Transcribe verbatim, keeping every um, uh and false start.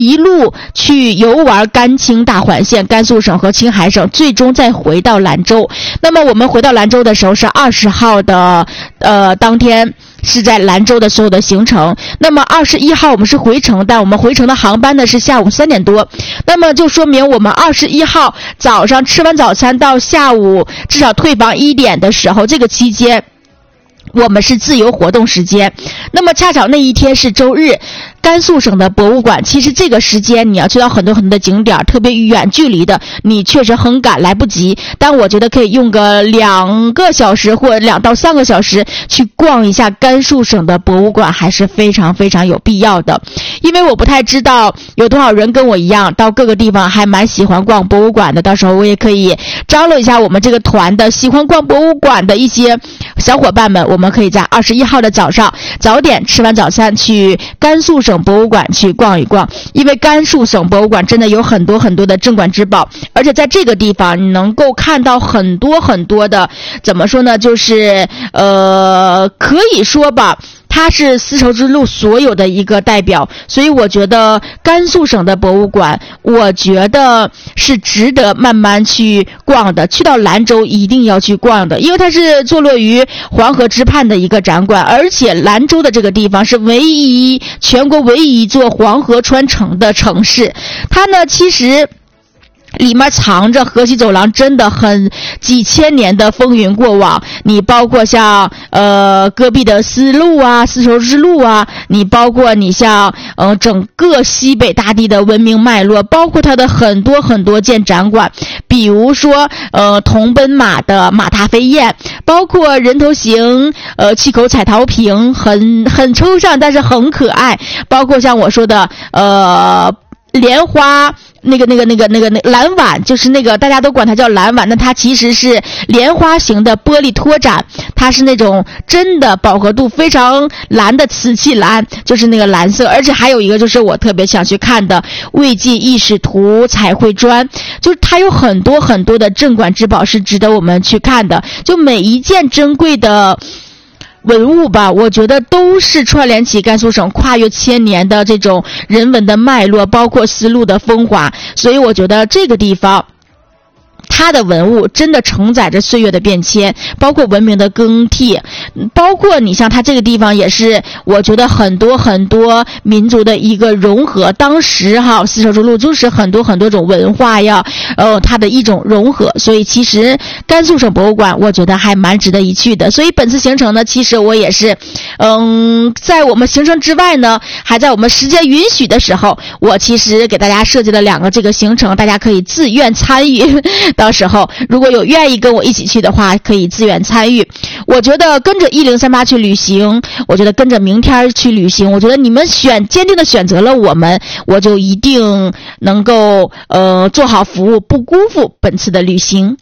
一路去游玩甘青大环线，甘肃省和青海省，最终再回到兰州。那么我们回到兰州的时候是二十号的呃当天是在兰州的所有的行程。那么二十一号我们是回程，但我们回程的航班呢是下午三点多。那么就说明我们二十一号早上吃完早餐到下午至少退房一点的时候，这个期间我们是自由活动时间。那么恰巧那一天是周日，甘肃省的博物馆，其实这个时间你要去到很多很多的景点，特别远距离的你确实很赶来不及，但我觉得可以用个两个小时或两到三个小时去逛一下甘肃省的博物馆，还是非常非常有必要的。因为我不太知道有多少人跟我一样到各个地方还蛮喜欢逛博物馆的，到时候我也可以张罗一下我们这个团的喜欢逛博物馆的一些小伙伴们，我们可以在二十一号的早上早点吃完早餐去甘肃省博物馆去逛一逛。因为甘肃省博物馆真的有很多很多的镇馆之宝，而且在这个地方你能够看到很多很多的，怎么说呢，就是呃可以说吧，它是丝绸之路所有的一个代表。所以我觉得甘肃省的博物馆我觉得是值得慢慢去逛的，去到兰州一定要去逛的，因为它是坐落于黄河之畔的一个展馆，而且兰州的这个地方是唯一全国唯一一座黄河穿城的城市。它呢其实里面藏着河西走廊真的很几千年的风云过往，你包括像呃戈壁的丝路啊，丝绸之路啊，你包括你像呃整个西北大地的文明脉络，包括它的很多很多件展馆，比如说呃铜奔马的马踏飞燕，包括人头形呃气口彩陶瓶，很很抽象但是很可爱，包括像我说的呃莲花那个那个那个那个那蓝碗，就是那个大家都管它叫蓝碗，那它其实是莲花形的玻璃托展，它是那种真的饱和度非常蓝的瓷器蓝，就是那个蓝色。而且还有一个就是我特别想去看的魏晋意识图彩绘砖，就是它有很多很多的镇馆之宝是值得我们去看的，就每一件珍贵的文物吧，我觉得都是串联起甘肃省跨越千年的这种人文的脉络，包括丝路的风华。所以我觉得这个地方它的文物真的承载着岁月的变迁，包括文明的更替，包括你像它这个地方也是我觉得很多很多民族的一个融合。当时哈丝绸之路就是很多很多种文化呀，呃它的一种融合。所以其实甘肃省博物馆我觉得还蛮值得一去的。所以本次行程呢，其实我也是嗯在我们行程之外呢，还在我们时间允许的时候，我其实给大家设计了两个这个行程，大家可以自愿参与。到时候如果有愿意跟我一起去的话，可以自愿参与。我觉得跟着一零三八去旅行，我觉得跟着明天去旅行，我觉得你们选坚定的选择了我们，我就一定能够呃做好服务，不辜负本次的旅行。